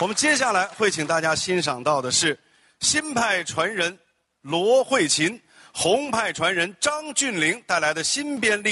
我们接下来会请大家欣赏到的是新派传人罗慧琴、红派传人张峻岭带来的新编历